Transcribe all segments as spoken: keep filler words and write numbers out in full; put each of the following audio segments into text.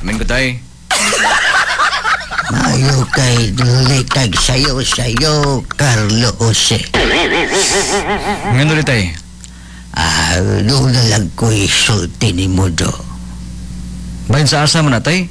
Amin ko tay. Mayo kay dulikag sayo sayo, Carlo Jose. Ngayon ulit tay. Ah, doon na lang ko isulti ni Mudo. Bayan sa asa mo na tay?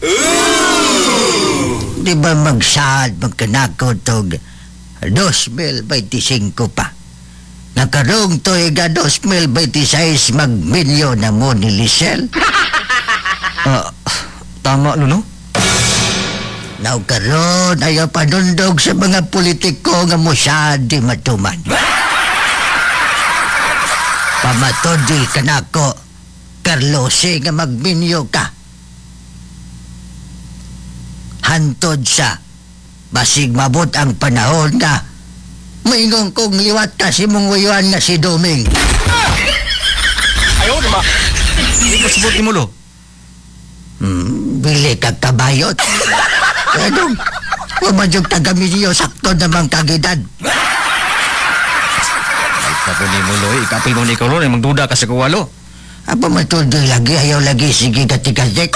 Di ba magsaad magkanako tog dos mil twenty-five pa? Nakarong to iga dos mil twenty-six magmilyon na mo ni Lisel. Ah, tama luno? Now karon ayaw panundog sa mga politiko nga mosaad di matuman. Pamatod ka na ko, Carlose nga magminyo ka. Hantod sa basig mabot ang panahon na maingong kong liwat ka si mong uyuan nga si Doming. Ayaw naman. Hindi ko sabot ni Mulo. Hmm, bili ka kabayot. Anong, pumadyog taga-milyo sakto namang kagidad. Kapag ni Mulo, eh, ikapil mo ni ikaw ron, eh, magduda ka sa kawalo. Apa matuloy lagi, ayaw lagi sige katikasik.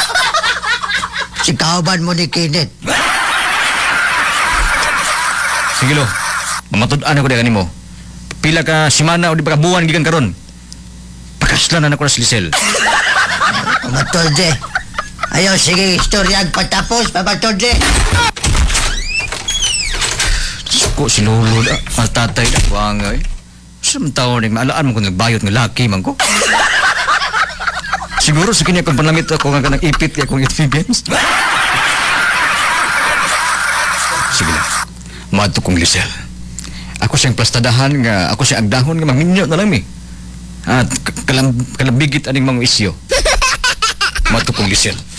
Si kauban mo ni Kenneth. Sige lo, mamatud-an ako di mo. Pila ka simana o di pa kabuhan gikan karon. Pakaslan na ako na si Lisel. Pamatolde. Ayaw sige istorya patapos, pamatolde. Ko sinulod ah, ang tatay na wangay. Samtaw ning maalaan mo kung nagbayot ng laki man ko. Siguro sa kanya kung panlamit ako nga kanang ipit kaya kong experience. Sige na, mato kong Lisel. Ako siyang plastadahan nga, ako siyang agdahon nga maminyo na lang mi. At kalam, kalambigit aning mga isyo. Mato kong Lisel.